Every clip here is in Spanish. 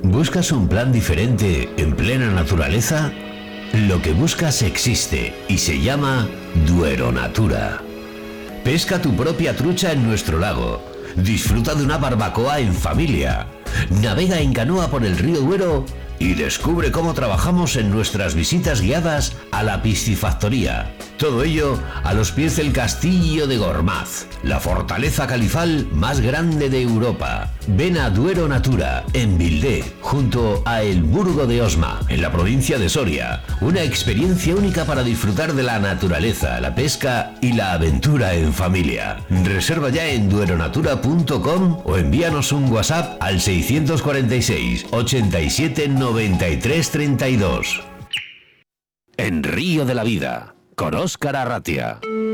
¿Buscas un plan diferente en plena naturaleza? Lo que buscas existe y se llama Duero Natura. Pesca tu propia trucha en nuestro lago. Disfruta de una barbacoa en familia. Navega en canoa por el río Duero y descubre cómo trabajamos en nuestras visitas guiadas a la piscifactoría. Todo ello a los pies del Castillo de Gormaz, la fortaleza califal más grande de Europa. Ven a Duero Natura, en Vildé, junto a El Burgo de Osma, en la provincia de Soria. Una experiencia única para disfrutar de la naturaleza, la pesca y la aventura en familia. Reserva ya en dueronatura.com o envíanos un WhatsApp al 646 87 93 32. En Río de la Vida, con Óscar Arratia.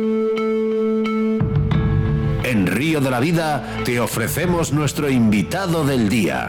En Río de la Vida te ofrecemos nuestro invitado del día.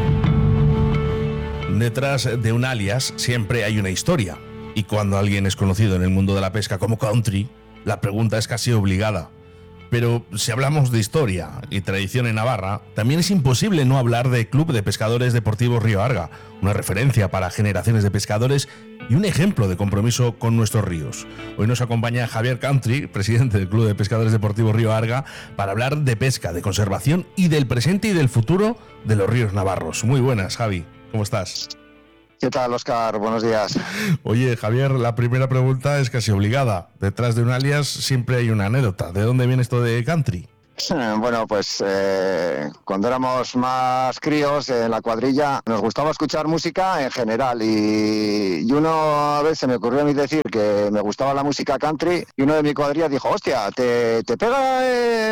Detrás de un alias siempre hay una historia. Y cuando alguien es conocido en el mundo de la pesca como country, la pregunta es casi obligada. Pero si hablamos de historia y tradición en Navarra, también es imposible no hablar de Club de Pescadores Deportivos Río Arga, una referencia para generaciones de pescadores y un ejemplo de compromiso con nuestros ríos. Hoy nos acompaña Javier Country, presidente del Club de Pescadores Deportivos Río Arga, para hablar de pesca, de conservación y del presente y del futuro de los ríos navarros. Muy buenas, Javi. ¿Cómo estás? ¿Qué tal, Óscar? Buenos días. Oye, Javier, la primera pregunta es casi obligada. Detrás de un alias siempre hay una anécdota. ¿De dónde viene esto de country? Bueno, pues cuando éramos más críos en la cuadrilla nos gustaba escuchar música en general y una vez se me ocurrió a mí decir que me gustaba la música country y uno de mi cuadrilla dijo, hostia, te pega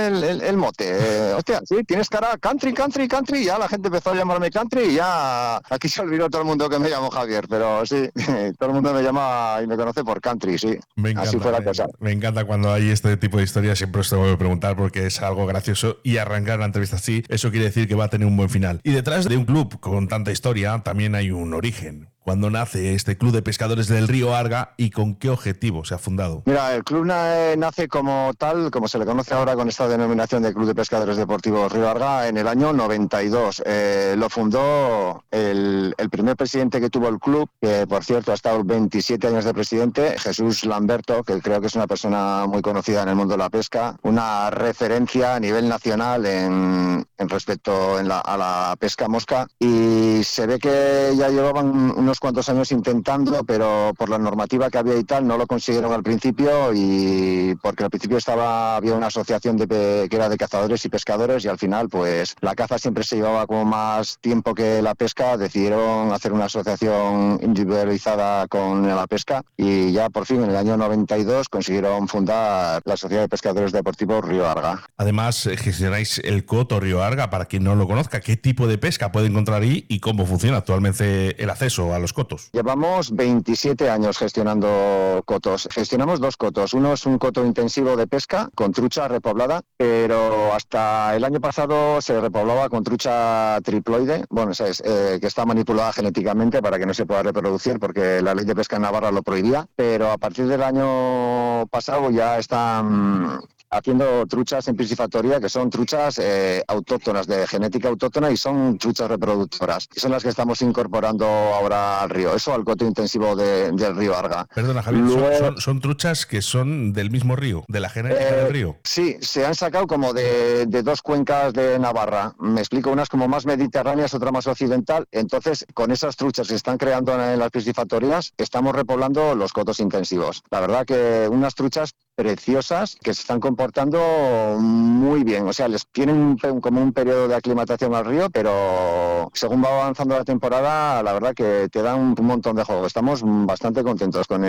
el mote, hostia, sí, tienes cara country, y ya la gente empezó a llamarme country y ya aquí se olvidó todo el mundo que me llamo Javier, pero sí, todo el mundo me llama y me conoce por country, sí. Me encanta, así fue la cosa. Me encanta cuando hay este tipo de historias, siempre os tengo que preguntar porque es algo gracioso y arrancar una entrevista así, eso quiere decir que va a tener un buen final. Y detrás de un club con tanta historia también hay un origen. ¿Cuándo nace este Club de Pescadores del Río Arga y con qué objetivo se ha fundado? Mira, el club nace como tal, como se le conoce ahora con esta denominación de Club de Pescadores Deportivos Río Arga, en el año 92. Lo fundó el primer presidente que tuvo el club, que por cierto ha estado 27 años de presidente, Jesús Lamberto, que creo que es una persona muy conocida en el mundo de la pesca, una referencia a nivel nacional en respecto a la pesca mosca, y se ve que ya llevaban unos cuantos años intentando, pero por la normativa que había y tal no lo consiguieron al principio, y porque al principio había una asociación que era de cazadores y pescadores, y al final pues la caza siempre se llevaba como más tiempo que la pesca. Decidieron hacer una asociación individualizada con la pesca y ya por fin en el año 92 consiguieron fundar la Sociedad de Pescadores Deportivos Río Arga. Además, gestionáis el Coto Río Arga. Para quien no lo conozca, ¿qué tipo de pesca puede encontrar ahí y cómo funciona actualmente el acceso a los cotos? Llevamos 27 años gestionando cotos. Gestionamos 2 cotos. Uno es un coto intensivo de pesca con trucha repoblada, pero hasta el año pasado se repoblaba con trucha triploide, bueno, que está manipulada genéticamente para que no se pueda reproducir porque la ley de pesca en Navarra lo prohibía, pero a partir del año pasado ya están haciendo truchas en piscifactoría, que son truchas autóctonas, de genética autóctona, y son truchas reproductoras. Y son las que estamos incorporando ahora al río. Eso al coto intensivo del río Arga. Perdona, Javier, son truchas que son del mismo río, de la genética del río. Sí, se han sacado como de 2 cuencas de Navarra. Me explico, unas como más mediterráneas, otra más occidental. Entonces, con esas truchas que se están creando en las piscifactorías, estamos repoblando los cotos intensivos. La verdad que unas truchas preciosas que se están comportando muy bien, o sea, les tienen como un periodo de aclimatación al río, pero según va avanzando la temporada, la verdad que te dan un montón de juego. Estamos bastante contentos con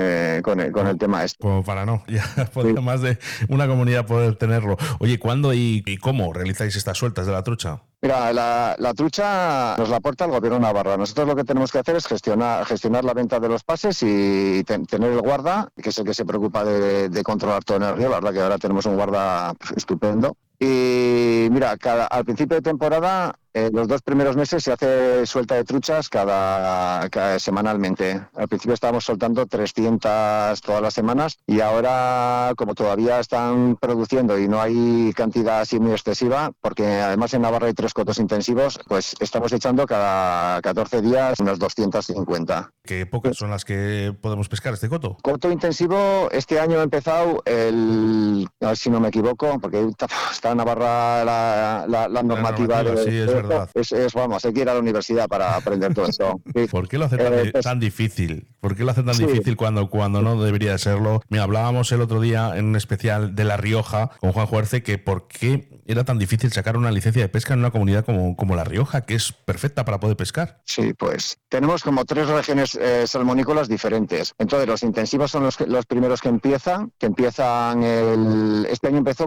el tema este. Como para no, ya podría más de una comunidad poder tenerlo. Oye, ¿cuándo y cómo realizáis estas sueltas de la trucha? Mira, la trucha nos la aporta el gobierno de Navarra. Nosotros lo que tenemos que hacer es gestionar la venta de los pases y tener el guarda, que es el que se preocupa de controlar todo en el río. La verdad que ahora tenemos un guarda estupendo. Y mira, al principio de temporada Los 2 primeros meses se hace suelta de truchas cada semanalmente. Al principio estábamos soltando 300 todas las semanas y ahora, como todavía están produciendo y no hay cantidad así muy excesiva, porque además en Navarra hay 3 cotos intensivos, pues estamos echando cada 14 días unos 250. ¿Qué épocas son las que podemos pescar este coto? Coto intensivo, este año ha empezado a ver si no me equivoco, porque está en Navarra la normativa. Sí, es verdad. Vamos, hay que ir a la universidad para aprender todo eso. Sí. ¿Por qué lo hace tan difícil? ¿Por qué lo hace tan difícil cuando no debería serlo? Mira, hablábamos el otro día en un especial de La Rioja con Juan Juerce que por qué era tan difícil sacar una licencia de pesca en una comunidad como La Rioja, que es perfecta para poder pescar. Sí, pues tenemos como 3 regiones salmonícolas diferentes. Entonces, los intensivos son los primeros que empiezan este año empezó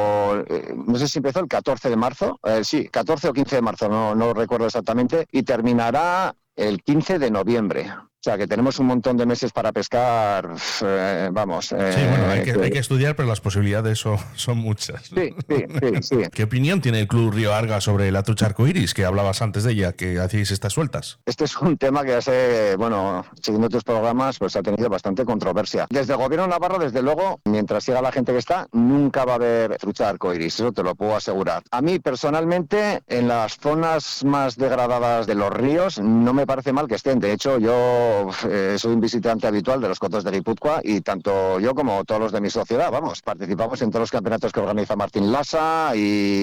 no sé si empezó el 14 de marzo, sí, 14 o 15 de marzo, no recuerdo exactamente, y terminará el 15 de noviembre. O sea, que tenemos un montón de meses para pescar, Sí, bueno, hay que estudiar, pero las posibilidades son muchas. Sí. ¿Qué opinión tiene el Club Río Arga sobre la trucha arcoiris, que hablabas antes de ella, que hacíais estas sueltas? Este es un tema que siguiendo tus programas, pues ha tenido bastante controversia. Desde el gobierno de Navarra, desde luego, mientras siga la gente que está, nunca va a haber trucha arcoiris, eso te lo puedo asegurar. A mí, personalmente, en las zonas más degradadas de los ríos, no me parece mal que estén. De hecho, yo soy un visitante habitual de los cotos de Guipúzcoa y tanto yo como todos los de mi sociedad, participamos en todos los campeonatos que organiza Martín Lassa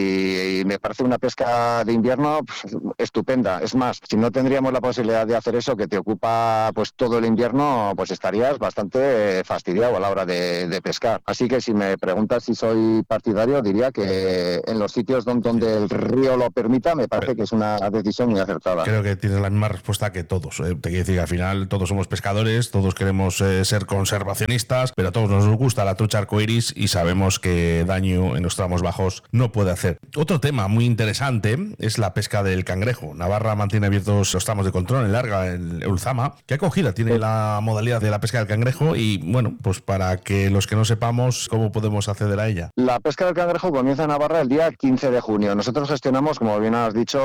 y me parece una pesca de invierno estupenda. Es más, si no tendríamos la posibilidad de hacer eso que te ocupa pues todo el invierno, pues estarías bastante fastidiado a la hora de pescar. Así que si me preguntas si soy partidario, diría que en los sitios donde el río lo permita, me parece que es una decisión muy acertada. Creo que tienes la misma respuesta que todos. Te quiero decir que al final todos somos pescadores, todos queremos ser conservacionistas, pero a todos nos gusta la trucha arcoiris y sabemos que daño en los tramos bajos no puede hacer. Otro tema muy interesante es la pesca del cangrejo. Navarra mantiene abiertos los tramos de control en Larga, en Ulzama. ¿Qué acogida tiene la modalidad de la pesca del cangrejo? Y bueno, pues para que los que no sepamos, ¿cómo podemos acceder a ella? La pesca del cangrejo comienza en Navarra el día 15 de junio. Nosotros gestionamos, como bien has dicho,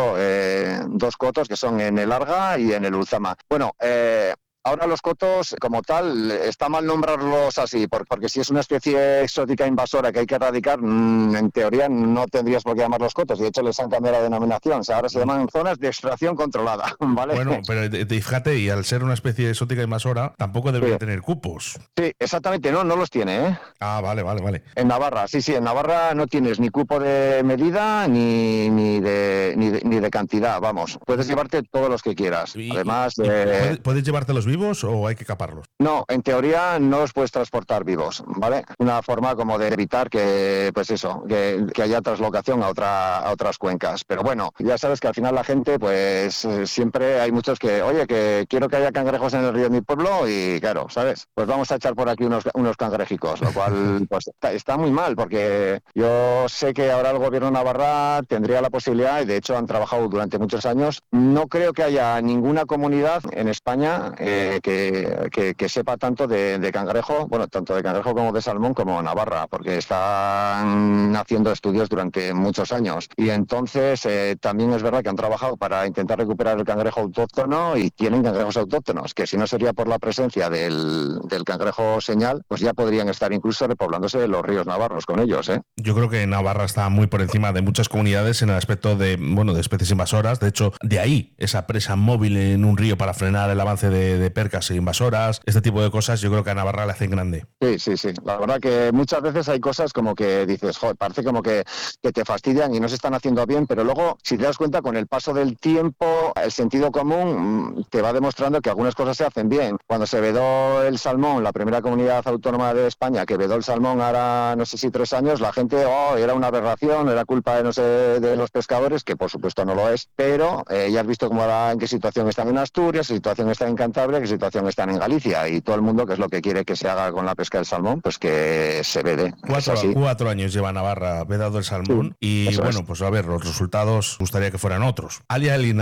2 cotos que son en el Larga y en el Ulzama. Bueno, ahora los cotos, como tal, está mal nombrarlos así, porque si es una especie exótica invasora que hay que erradicar, en teoría no tendrías por qué llamarlos cotos. De hecho, les han cambiado la denominación. O sea, ahora se llaman zonas de extracción controlada, ¿vale? Bueno, pero fíjate, y al ser una especie exótica invasora, tampoco debería tener cupos. Sí, exactamente. No los tiene, ¿eh? Ah, vale. En Navarra, sí, en Navarra no tienes ni cupo de medida ni de cantidad, vamos. Puedes llevarte todos los que quieras. Además ¿Puedes llevártelos vivos o hay que caparlos? No, en teoría no los puedes transportar vivos, ¿vale? Una forma como de evitar que haya traslocación a otras cuencas. Pero bueno, ya sabes que al final la gente, pues siempre hay muchos que quiero que haya cangrejos en el río de mi pueblo y claro, ¿sabes? Pues vamos a echar por aquí unos cangrejicos, lo cual pues está muy mal porque yo sé que ahora el gobierno de Navarra tendría la posibilidad y de hecho han trabajado durante muchos años. No creo que haya ninguna comunidad en España que sepa tanto de cangrejo, bueno, tanto de cangrejo como de salmón como Navarra, porque están haciendo estudios durante muchos años. Y entonces también es verdad que han trabajado para intentar recuperar el cangrejo autóctono y tienen cangrejos autóctonos, que si no sería por la presencia del cangrejo señal, pues ya podrían estar incluso repoblándose los ríos navarros con ellos, ¿eh? Yo creo que Navarra está muy por encima de muchas comunidades en el aspecto de especies invasoras. De hecho, de ahí esa presa móvil en un río para frenar el avance de percas e invasoras, este tipo de cosas, yo creo que a Navarra le hacen grande. Sí. La verdad que muchas veces hay cosas como que dices, joder, parece como que te fastidian y no se están haciendo bien, pero luego, si te das cuenta, con el paso del tiempo, el sentido común te va demostrando que algunas cosas se hacen bien. Cuando se vedó el salmón, la primera comunidad autónoma de España que vedó el salmón ahora, no sé si 3 años, la gente, era una aberración, era culpa de los pescadores, que por supuesto no lo es, pero ya has visto en qué situación están en Asturias, qué situación están en Cantabria, qué situación están en Galicia, y todo el mundo, que es lo que quiere que se haga con la pesca del salmón, pues que se vede. 4 años lleva Navarra vedado el salmón, sí, y bueno, pues a ver, los resultados gustaría que fueran otros. Alguien al que no le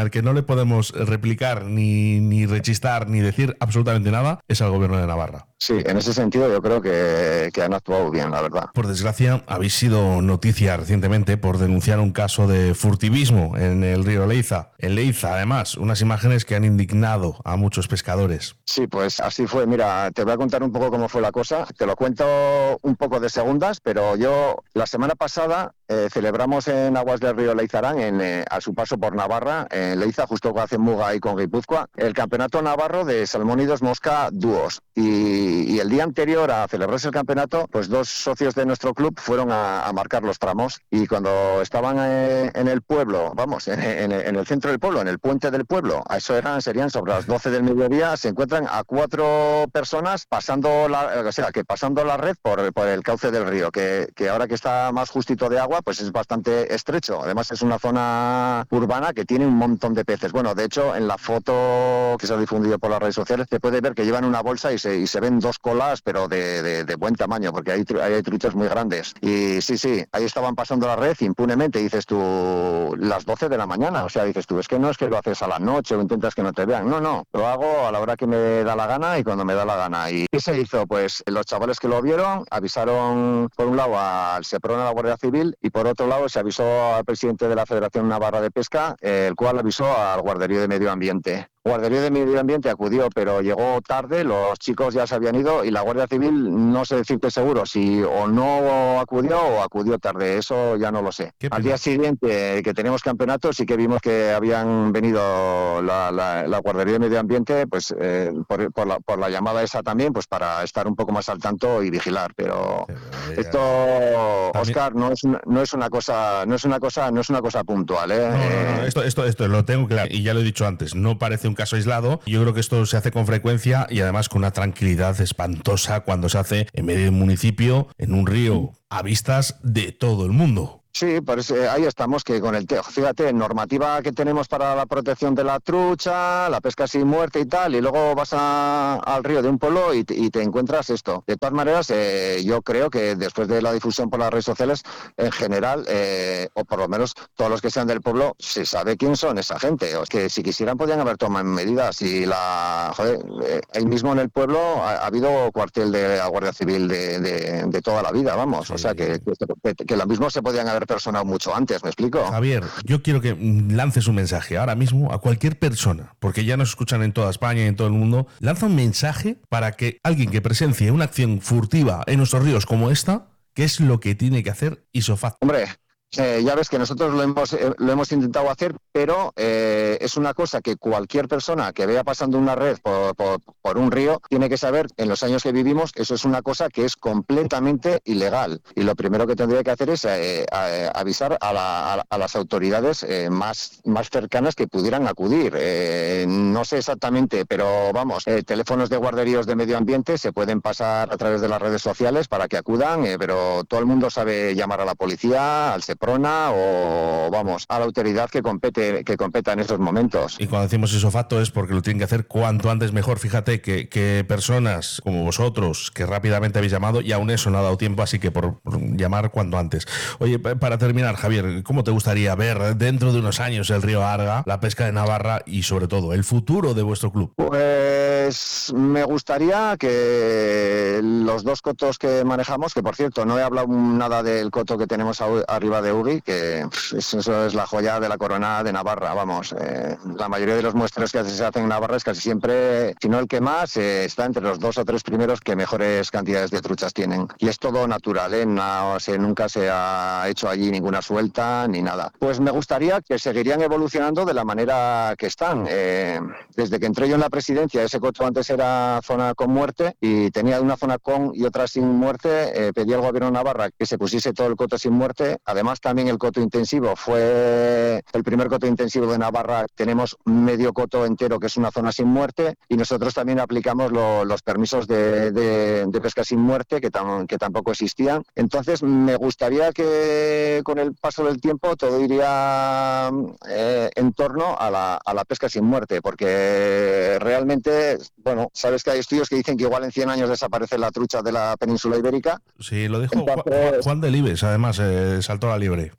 podemos replicar, ni rechistar, ni decir absolutamente nada, es al gobierno de Navarra. Sí, en ese sentido yo creo que han actuado bien, la verdad. Por desgracia, habéis sido noticia recientemente por denunciar un caso de furtivismo en el río Leiza. En Leiza, además, unas imágenes que han indignado a muchos pescadores. Sí, pues así fue. Mira, te voy a contar un poco cómo fue la cosa. Te lo cuento un poco de segundas, pero yo la semana pasada celebramos en aguas del río Leizarán, a su paso por Navarra, en Leiza, justo que hace Muga ahí con Guipúzcoa, el campeonato navarro de salmónidos mosca dúos. Y el día anterior a celebrarse el campeonato, pues 2 socios de nuestro club fueron a marcar los tramos, y cuando estaban en el pueblo, vamos, en el centro del pueblo, en el puente del pueblo, a eso serían sobre las 12 del mediodía, se encuentran a 4 personas pasando la red por el cauce del río, que ahora que está más justito de agua, pues es bastante estrecho. Además es una zona urbana que tiene un montón de peces. Bueno, de hecho, en la foto que se ha difundido por las redes sociales, se puede ver que llevan una bolsa y se ven 2 colas, pero de buen tamaño, porque hay truchas muy grandes. Y sí, ahí estaban pasando la red impunemente, dices tú, las 12 de la mañana. O sea, dices tú, es que no es que lo haces a la noche o intentas que no te vean. No, lo hago a la hora que me da la gana y cuando me da la gana. ¿Y qué se hizo? Pues los chavales que lo vieron avisaron, por un lado, al Seprona, a la Guardia Civil, y por otro lado se avisó al presidente de la Federación Navarra de Pesca, el cual avisó al Guarderío de Medio Ambiente. Guardería de Medio Ambiente acudió, pero llegó tarde, los chicos ya se habían ido, y la Guardia Civil, no sé decirte seguro si o no acudió o acudió tarde, eso ya no lo sé. Al día siguiente, que teníamos campeonato, sí que vimos que habían venido la Guardería de Medio Ambiente, pues por la llamada esa también, pues para estar un poco más al tanto y vigilar, pero esto, Óscar, no es una cosa puntual, ¿eh? No, esto lo tengo claro, y ya lo he dicho antes, no parece un caso aislado. Yo creo que esto se hace con frecuencia y además con una tranquilidad espantosa cuando se hace en medio de un municipio, en un río, a vistas de todo el mundo. Sí, pues ahí estamos, que con fíjate, normativa que tenemos para la protección de la trucha, la pesca sin muerte y tal, y luego vas al río de un pueblo y te encuentras esto. De todas maneras, yo creo que después de la difusión por las redes sociales, en general, o por lo menos todos los que sean del pueblo, se sabe quién son esa gente. O es que si quisieran podrían haber tomado medidas. Y ahí mismo en el pueblo ha habido cuartel de la Guardia Civil de toda la vida, vamos. Sí. O sea, que lo mismo se podían haber personado mucho antes, ¿me explico? Javier, yo quiero que lances un mensaje ahora mismo a cualquier persona, porque ya nos escuchan en toda España y en todo el mundo. Lanza un mensaje para que alguien que presencie una acción furtiva en nuestros ríos como esta, ¿qué es lo que tiene que hacer isofacto? Hombre, ya ves que nosotros lo hemos intentado hacer, pero es una cosa que cualquier persona que vea pasando una red por un río tiene que saber. En los años que vivimos, eso es una cosa que es completamente ilegal, y lo primero que tendría que hacer es avisar a las autoridades más cercanas que pudieran acudir. No sé exactamente, pero vamos, teléfonos de guarderíos de medio ambiente se pueden pasar a través de las redes sociales para que acudan, pero todo el mundo sabe llamar a la policía, al Seprona o, vamos, a la autoridad que competa en esos momentos. Y cuando decimos isofacto es porque lo tienen que hacer cuanto antes mejor. Fíjate que personas como vosotros, que rápidamente habéis llamado, y aún eso no ha dado tiempo, así que por llamar cuanto antes. Oye, para terminar, Javier, ¿cómo te gustaría ver dentro de unos años el río Arga, la pesca de Navarra y sobre todo el futuro de vuestro club? Pues me gustaría que los 2 cotos que manejamos, que por cierto no he hablado nada del coto que tenemos arriba de Uri, que eso es la joya de la corona de Navarra, vamos. La mayoría de los muestreos que se hacen en Navarra es casi siempre, si no el que más, está entre los 2 o 3 primeros que mejores cantidades de truchas tienen. Y es todo natural, nunca se ha hecho allí ninguna suelta ni nada. Pues me gustaría que seguirían evolucionando de la manera que están. Desde que entré yo en la presidencia, ese coto antes era zona con muerte y tenía una zona con y otra sin muerte. Pedí al gobierno de Navarra que se pusiese todo el coto sin muerte. Además, también el coto intensivo fue el primer coto intensivo de Navarra. Tenemos medio coto entero, que es una zona sin muerte, y nosotros también aplicamos los permisos de pesca sin muerte, que tampoco existían. Entonces, me gustaría que con el paso del tiempo todo iría en torno a la pesca sin muerte, porque realmente, bueno, sabes que hay estudios que dicen que igual en 100 años desaparece la trucha de la península ibérica. Sí, lo dijo Juan Delibes, además, saltó a la liebre. Sí.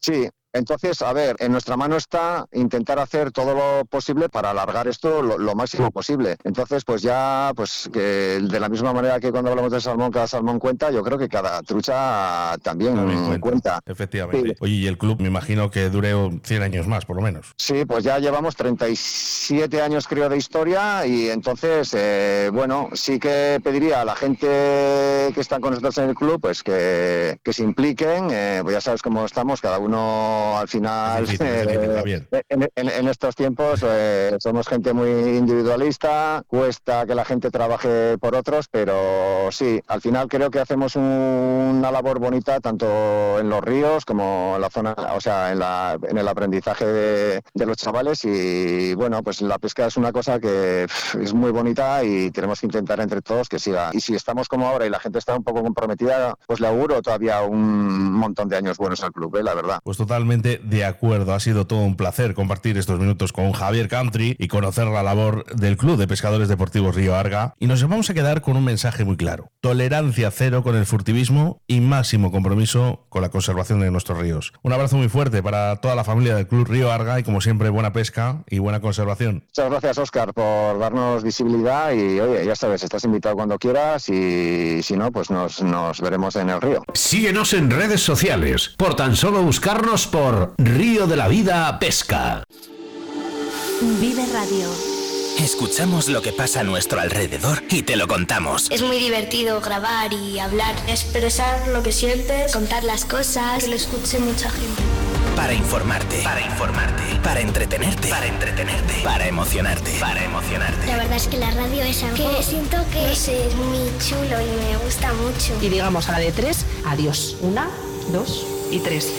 Entonces, a ver, en nuestra mano está intentar hacer todo lo posible para alargar esto lo máximo posible. Entonces, pues ya, pues que de la misma manera que cuando hablamos de salmón, cada salmón cuenta, yo creo que cada trucha también cuenta. Efectivamente. Sí. Oye, y el club me imagino que dure 100 años más, por lo menos. Sí, pues ya llevamos 37 años, creo, de historia y entonces, bueno, sí que pediría a la gente que está con nosotros en el club, pues que se impliquen, pues ya sabes cómo estamos, cada uno al final, en estos tiempos somos gente muy individualista, cuesta que la gente trabaje por otros, pero sí, al final creo que hacemos una labor bonita tanto en los ríos como en la zona, o sea, en el aprendizaje de los chavales y bueno, pues la pesca es una cosa que es muy bonita y tenemos que intentar entre todos que siga. Y si estamos como ahora y la gente está un poco comprometida, pues le auguro todavía un montón de años buenos al club, la verdad. Pues totalmente de acuerdo, ha sido todo un placer compartir estos minutos con Javier Country y conocer la labor del Club de Pescadores Deportivos Río Arga, y nos vamos a quedar con un mensaje muy claro: tolerancia cero con el furtivismo y máximo compromiso con la conservación de nuestros ríos. Un abrazo muy fuerte para toda la familia del Club Río Arga y, como siempre, buena pesca y buena conservación. Muchas gracias, Óscar, por darnos visibilidad y oye, ya sabes, estás invitado cuando quieras y si no, pues nos veremos en el río. Síguenos en redes sociales, por tan solo buscarnos por Río de la Vida Pesca. Vive Radio. Escuchamos lo que pasa a nuestro alrededor y te lo contamos. Es muy divertido grabar y hablar, expresar lo que sientes, contar las cosas, que lo escuche mucha gente. Para informarte, para entretenerte, para emocionarte. La verdad es que la radio es algo que siento que no sé, es muy chulo y me gusta mucho. Y digamos a la de 3, adiós. 1, 2 y 3.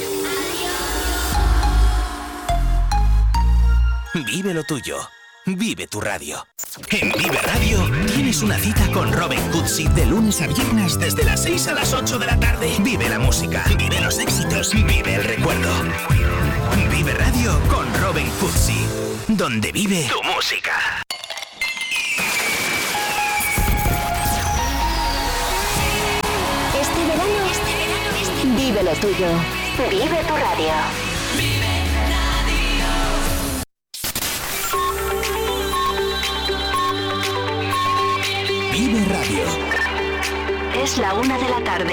Vive lo tuyo. Vive tu radio. En Vive Radio tienes una cita con Robin Cutsi de lunes a viernes desde las 6 a las 8 de la tarde. Vive la música, vive los éxitos, vive el recuerdo. Vive Radio con Robin Cutsi, donde vive tu música. Este verano, vive lo tuyo. Vive tu radio. Vive Radio. Es la 1 de la tarde.